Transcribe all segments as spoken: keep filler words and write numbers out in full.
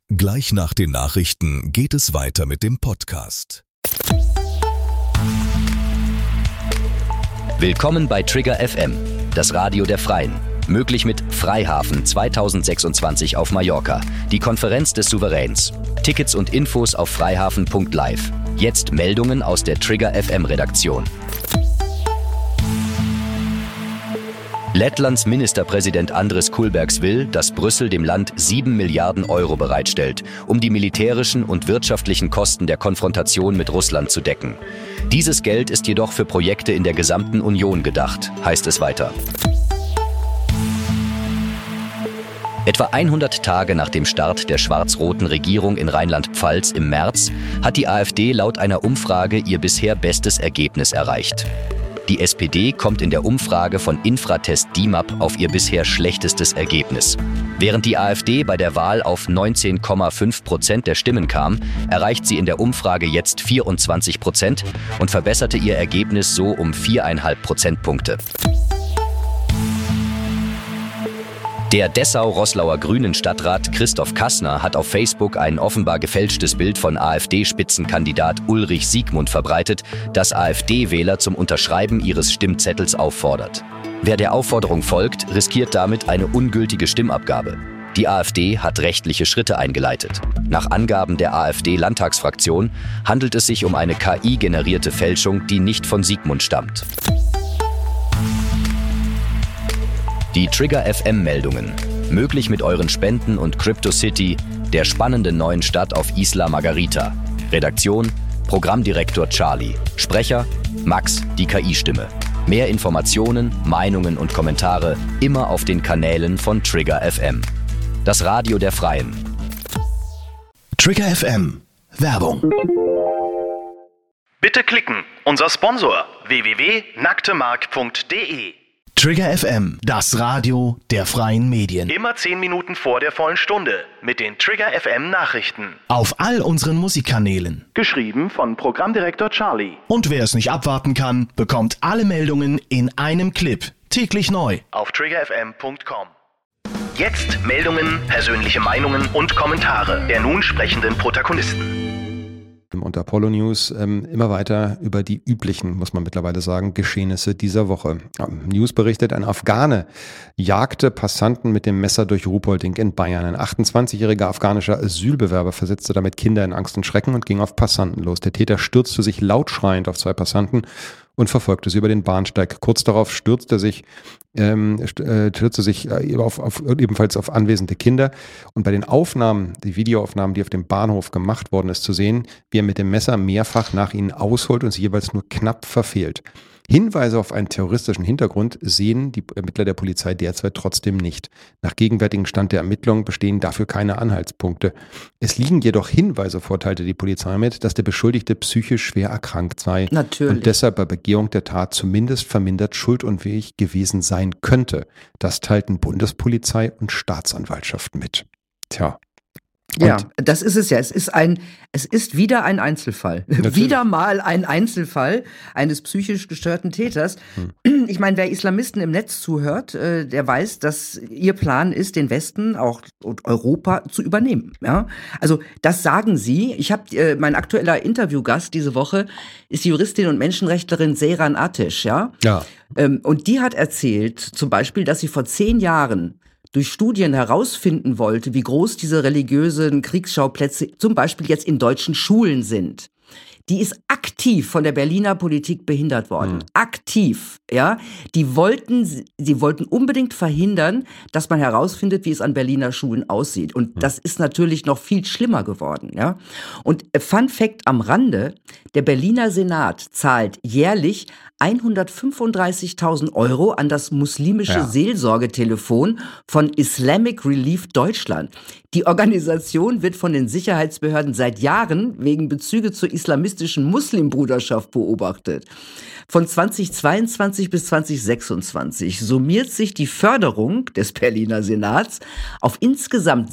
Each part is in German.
Gleich nach den Nachrichten geht es weiter mit dem Podcast. Willkommen bei Trigger F M, das Radio der Freien. Möglich mit Freihafen zweitausendsechsundzwanzig auf Mallorca, die Konferenz des Souveräns. Tickets und Infos auf freihafen punkt live. Jetzt Meldungen aus der Trigger F M-Redaktion. Lettlands Ministerpräsident Andris Kulbergs will, dass Brüssel dem Land sieben Milliarden Euro bereitstellt, um die militärischen und wirtschaftlichen Kosten der Konfrontation mit Russland zu decken. Dieses Geld ist jedoch für Projekte in der gesamten Union gedacht, heißt es weiter. Etwa hundert Tage nach dem Start der schwarz-roten Regierung in Rheinland-Pfalz im März hat die AfD laut einer Umfrage ihr bisher bestes Ergebnis erreicht. Die S P D kommt in der Umfrage von Infratest D I M A P auf ihr bisher schlechtestes Ergebnis. Während die AfD bei der Wahl auf neunzehn Komma fünf Prozent der Stimmen kam, erreicht sie in der Umfrage jetzt vierundzwanzig Prozent und verbesserte ihr Ergebnis so um vier Komma fünf Prozentpunkte. Der Dessau-Roßlauer Grünen-Stadtrat Christoph Kassner hat auf Facebook ein offenbar gefälschtes Bild von AfD-Spitzenkandidat Ulrich Siegmund verbreitet, das AfD-Wähler zum Unterschreiben ihres Stimmzettels auffordert. Wer der Aufforderung folgt, riskiert damit eine ungültige Stimmabgabe. Die AfD hat rechtliche Schritte eingeleitet. Nach Angaben der AfD-Landtagsfraktion handelt es sich um eine K I-generierte Fälschung, die nicht von Siegmund stammt. Die Trigger F M-Meldungen. Möglich mit euren Spenden und CryptoCity, der spannenden neuen Stadt auf Isla Margarita. Redaktion: Programmdirektor Charlie. Sprecher: Max, die K I-Stimme. Mehr Informationen, Meinungen und Kommentare immer auf den Kanälen von Trigger F M. Das Radio der Freien. Trigger F M. Werbung. Bitte klicken. Unser Sponsor w w w punkt nacktemark punkt d e. Trigger F M, das Radio der freien Medien. Immer zehn Minuten vor der vollen Stunde mit den Trigger F M Nachrichten. Auf all unseren Musikkanälen. Geschrieben von Programmdirektor Charlie. Und wer es nicht abwarten kann, bekommt alle Meldungen in einem Clip. Täglich neu. Auf trigger f m punkt com. Jetzt Meldungen, persönliche Meinungen und Kommentare der nun sprechenden Protagonisten. Und Apollo News ähm, immer weiter über die üblichen, muss man mittlerweile sagen, Geschehnisse dieser Woche. News berichtet, ein Afghane jagte Passanten mit dem Messer durch Ruhpolding in Bayern. Ein achtundzwanzigjähriger afghanischer Asylbewerber versetzte damit Kinder in Angst und Schrecken und ging auf Passanten los. Der Täter stürzte sich laut schreiend auf zwei Passanten und verfolgte sie über den Bahnsteig. Kurz darauf stürzte sich, ähm, stürzte sich äh, auf, auf, ebenfalls auf anwesende Kinder. Und bei den Aufnahmen, die Videoaufnahmen, die auf dem Bahnhof gemacht worden ist, zu sehen, wie er mit dem Messer mehrfach nach ihnen ausholt und sie jeweils nur knapp verfehlt. Hinweise auf einen terroristischen Hintergrund sehen die Ermittler der Polizei derzeit trotzdem nicht. Nach gegenwärtigem Stand der Ermittlungen bestehen dafür keine Anhaltspunkte. Es liegen jedoch Hinweise, vorteilte die Polizei mit, dass der Beschuldigte psychisch schwer erkrankt sei. Natürlich. Und deshalb bei Begehung der Tat zumindest vermindert schuldunfähig gewesen sein könnte. Das teilten Bundespolizei und Staatsanwaltschaft mit. Tja. Ja, das ist es ja. Es ist ein, es ist wieder ein Einzelfall. Natürlich. Wieder mal ein Einzelfall eines psychisch gestörten Täters. Hm. Ich meine, wer Islamisten im Netz zuhört, äh, der weiß, dass ihr Plan ist, den Westen auch und Europa zu übernehmen. Ja, also das sagen sie. Ich habe äh, mein aktueller Interviewgast diese Woche ist die Juristin und Menschenrechtlerin Seyran Ateş. Ja. Ja. Ähm, und die hat erzählt, zum Beispiel, dass sie vor zehn Jahren durch Studien herausfinden wollte, wie groß diese religiösen Kriegsschauplätze zum Beispiel jetzt in deutschen Schulen sind. Die ist aktiv von der Berliner Politik behindert worden. Mhm. Aktiv, ja. Die wollten, sie wollten unbedingt verhindern, dass man herausfindet, wie es an Berliner Schulen aussieht. Und mhm. das ist natürlich noch viel schlimmer geworden, ja. Und Fun Fact am Rande: Der Berliner Senat zahlt jährlich hundertfünfunddreißigtausend Euro an das muslimische ja. Seelsorgetelefon von Islamic Relief Deutschland. Die Organisation wird von den Sicherheitsbehörden seit Jahren wegen Bezüge zur islamistischen Muslimbruderschaft beobachtet. Von zweitausendzweiundzwanzig bis zweitausendsechsundzwanzig summiert sich die Förderung des Berliner Senats auf insgesamt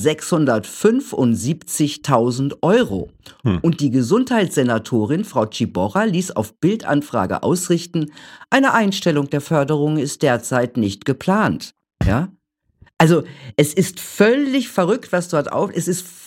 sechshundertfünfundsiebzigtausend Euro. Hm. Und die Gesundheitssenatorin Frau Ciborra ließ auf Bildanfrage ausrichten, eine Einstellung der Förderung ist derzeit nicht geplant. Ja? Also es ist völlig verrückt, was dort auf, es ist